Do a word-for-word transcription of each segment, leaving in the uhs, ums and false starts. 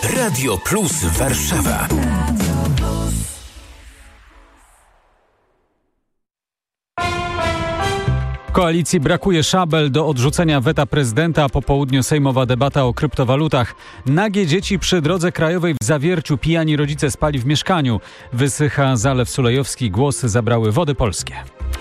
Radio Plus Warszawa. Koalicji brakuje szabel do odrzucenia weta prezydenta. Po południu sejmowa debata o kryptowalutach. Nagie dzieci przy drodze krajowej w Zawierciu. Pijani rodzice spali w mieszkaniu. Wysycha Zalew Sulejowski. Głos zabrały Wody Polskie.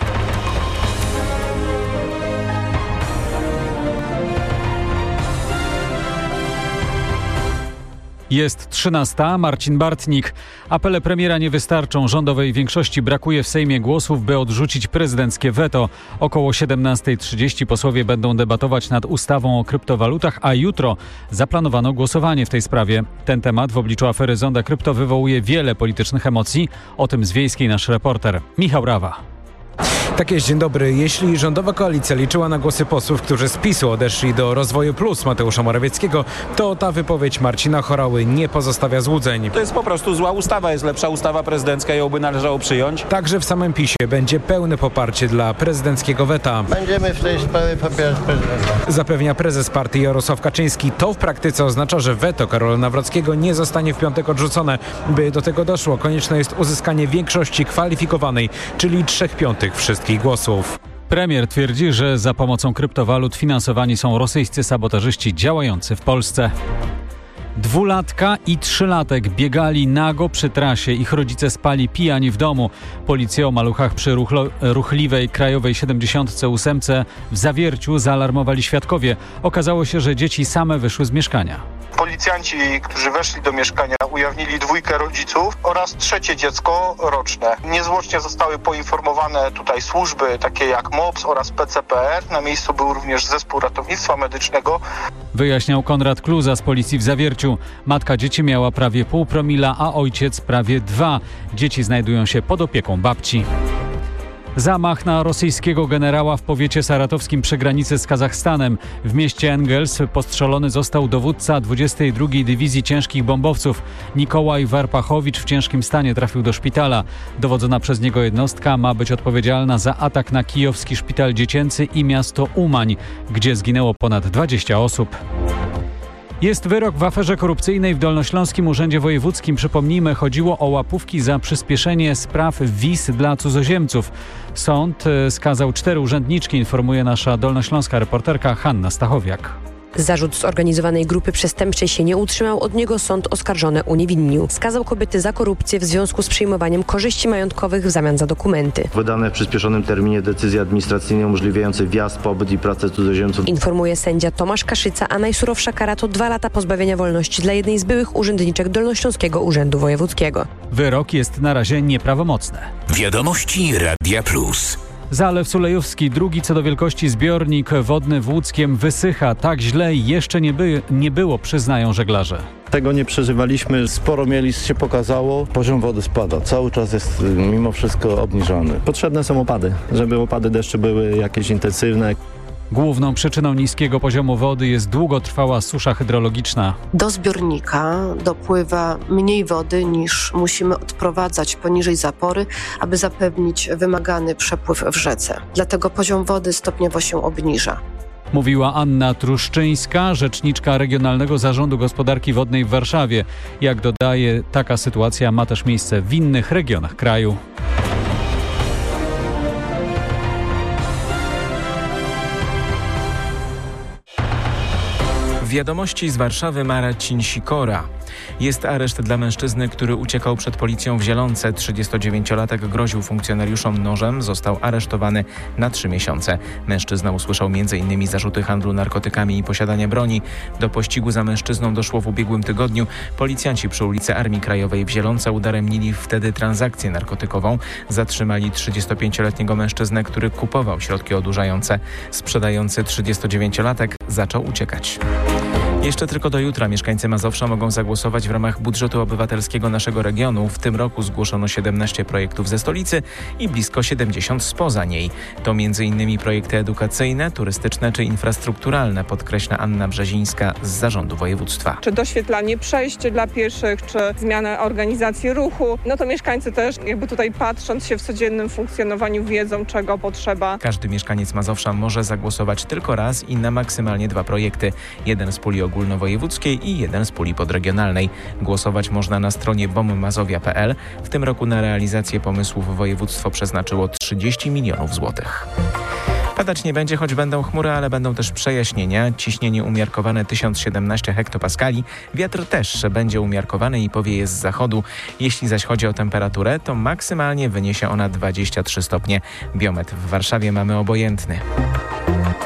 Jest trzynasta. Marcin Bartnik. Apele premiera nie wystarczą. Rządowej większości brakuje w Sejmie głosów, by odrzucić prezydenckie weto. Około siedemnasta trzydzieści posłowie będą debatować nad ustawą o kryptowalutach, a jutro zaplanowano głosowanie w tej sprawie. Ten temat w obliczu afery Zonda Krypto wywołuje wiele politycznych emocji. O tym z Wiejskiej nasz reporter Michał Rawa. Tak jest, dzień dobry. Jeśli rządowa koalicja liczyła na głosy posłów, którzy z PiSu odeszli do Rozwoju Plus Mateusza Morawieckiego, to ta wypowiedź Marcina Horały nie pozostawia złudzeń. To jest po prostu zła ustawa, jest lepsza ustawa prezydencka, ją by należało przyjąć. Także w samym PiSie będzie pełne poparcie dla prezydenckiego weta. Będziemy w tej sprawie popierać prezydenta. Zapewnia prezes partii Jarosław Kaczyński. To w praktyce oznacza, że weto Karola Nawrockiego nie zostanie w piątek odrzucone. By do tego doszło, konieczne jest uzyskanie większości kwalifikowanej, czyli trzech piątych wszystkich głosów. Premier twierdzi, że za pomocą kryptowalut finansowani są rosyjscy sabotażyści działający w Polsce. Dwulatka i trzylatek biegali nago przy trasie. Ich rodzice spali pijani w domu. Policję o maluchach przy ruchlo- ruchliwej Krajowej siedemdziesiąt osiem w Zawierciu zaalarmowali świadkowie. Okazało się, że dzieci same wyszły z mieszkania. Policjanci, którzy weszli do mieszkania, ujawnili dwójkę rodziców oraz trzecie dziecko roczne. Niezwłocznie zostały poinformowane tutaj służby takie jak M O P S oraz P C P R. Na miejscu był również zespół ratownictwa medycznego. Wyjaśniał Konrad Kluza z policji w Zawierciu. Matka dzieci miała prawie pół promila, a ojciec prawie dwa. Dzieci znajdują się pod opieką babci. Zamach na rosyjskiego generała w powiecie saratowskim przy granicy z Kazachstanem. W mieście Engels postrzelony został dowódca dwudziestej drugiej Dywizji Ciężkich Bombowców. Nikołaj Warpachowicz w ciężkim stanie trafił do szpitala. Dowodzona przez niego jednostka ma być odpowiedzialna za atak na kijowski szpital dziecięcy i miasto Umań, gdzie zginęło ponad dwadzieścia osób. Jest wyrok w aferze korupcyjnej w Dolnośląskim Urzędzie Wojewódzkim. Przypomnijmy, chodziło o łapówki za przyspieszenie spraw wiz dla cudzoziemców. Sąd skazał cztery urzędniczki, informuje nasza dolnośląska reporterka Hanna Stachowiak. Zarzut zorganizowanej grupy przestępczej się nie utrzymał, od niego sąd oskarżone uniewinnił. Skazał kobiety za korupcję w związku z przyjmowaniem korzyści majątkowych w zamian za dokumenty. Wydane w przyspieszonym terminie decyzje administracyjne umożliwiające wjazd, pobyt i pracę cudzoziemców. Informuje sędzia Tomasz Kaszyca, a najsurowsza kara to dwa lata pozbawienia wolności dla jednej z byłych urzędniczek Dolnośląskiego Urzędu Wojewódzkiego. Wyrok jest na razie nieprawomocny. Wiadomości Radia Plus. Zalew Sulejowski, drugi co do wielkości zbiornik wodny w Łódzkiem, wysycha. Tak źle jeszcze nie, by, nie było, przyznają żeglarze. Tego nie przeżywaliśmy, sporo mielizn się pokazało, poziom wody spada, cały czas jest mimo wszystko obniżany. Potrzebne są opady, żeby opady deszczu były jakieś intensywne. Główną przyczyną niskiego poziomu wody jest długotrwała susza hydrologiczna. Do zbiornika dopływa mniej wody niż musimy odprowadzać poniżej zapory, aby zapewnić wymagany przepływ w rzece. Dlatego poziom wody stopniowo się obniża. Mówiła Anna Truszczyńska, rzeczniczka Regionalnego Zarządu Gospodarki Wodnej w Warszawie. Jak dodaje, taka sytuacja ma też miejsce w innych regionach kraju. Wiadomości z Warszawy, Marcin Sikora. Jest areszt dla mężczyzny, który uciekał przed policją w Zielonce. trzydziestodziewięciolatek groził funkcjonariuszom nożem, został aresztowany na trzy miesiące. Mężczyzna usłyszał między innymi zarzuty handlu narkotykami i posiadania broni. Do pościgu za mężczyzną doszło w ubiegłym tygodniu. Policjanci przy ulicy Armii Krajowej w Zielonce udaremnili wtedy transakcję narkotykową. Zatrzymali trzydziestopięcioletniego mężczyznę, który kupował środki odurzające. Sprzedający trzydziestodziewięciolatek zaczął uciekać. Jeszcze tylko do jutra mieszkańcy Mazowsza mogą zagłosować w ramach budżetu obywatelskiego naszego regionu. W tym roku zgłoszono siedemnaście projektów ze stolicy i blisko siedemdziesiąt spoza niej. To między innymi projekty edukacyjne, turystyczne czy infrastrukturalne, podkreśla Anna Brzezińska z Zarządu Województwa. Czy doświetlanie przejść dla pieszych, czy zmiana organizacji ruchu. No to mieszkańcy też jakby tutaj patrząc się w codziennym funkcjonowaniu wiedzą, czego potrzeba. Każdy mieszkaniec Mazowsza może zagłosować tylko raz i na maksymalnie dwa projekty. Jeden z puli ogólnowojewódzkiej i jeden z puli podregionalnej. Głosować można na stronie bommazowia kropka p l. W tym roku na realizację pomysłów województwo przeznaczyło trzydzieści milionów złotych. Padać nie będzie, choć będą chmury, ale będą też przejaśnienia. Ciśnienie umiarkowane tysiąc siedemnaście hektopaskali. Wiatr też będzie umiarkowany i powieje z zachodu. Jeśli zaś chodzi o temperaturę, to maksymalnie wyniesie ona dwadzieścia trzy stopnie. Biometr w Warszawie mamy obojętny.